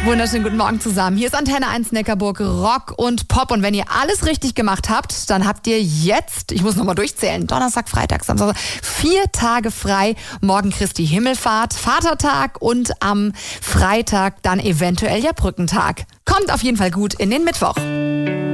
Wunderschönen guten Morgen zusammen. Hier ist Antenne 1 Neckarburg, Rock und Pop. Und wenn ihr alles richtig gemacht habt, dann habt ihr jetzt, ich muss nochmal durchzählen, Donnerstag, Freitag, Samstag, 4 Tage frei. Morgen Christi Himmelfahrt, Vatertag und am Freitag dann eventuell ja Brückentag. Kommt auf jeden Fall gut in den Mittwoch.